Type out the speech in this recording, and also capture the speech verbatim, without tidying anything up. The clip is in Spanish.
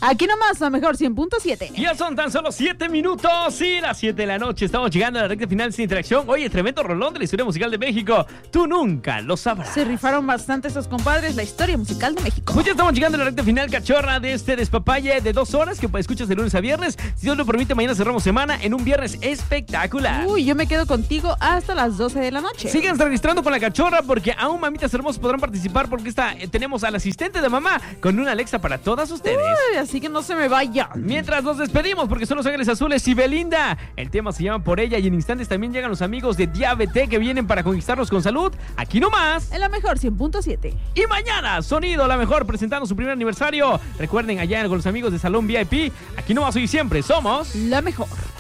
Aquí nomás, a mejor cien punto siete. Ya son tan solo siete minutos y las siete de la noche. Estamos llegando a la recta final sin interacción. Oye, tremendo rolón de la historia musical de México. Tú nunca lo sabrás. Se rifaron bastante esos compadres, la historia musical de México. Pues ya estamos llegando a la recta final, cachorra, de este despapalle de dos horas que pues, escuchas de lunes a viernes. Si Dios lo permite, mañana cerramos semana en un viernes espectacular. Uy, yo me quedo contigo hasta las doce de la noche. Sigan registrando con la cachorra porque aún mamitas hermosas podrán participar porque esta, eh, tenemos al asistente de mamá con una Alexa para todas ustedes. Uy, así que no se me vayan. Mientras nos despedimos porque son Los Ángeles Azules y Belinda. El tema se llama Por Ella y en instantes también llegan los amigos de Diabetes que vienen para conquistarnos con salud. Aquí nomás. En la mejor cien punto siete. Y mañana, Sonido La Mejor presentando su primer aniversario. Recuerden allá con los amigos de Salón V I P. Aquí nomás hoy siempre somos La mejor.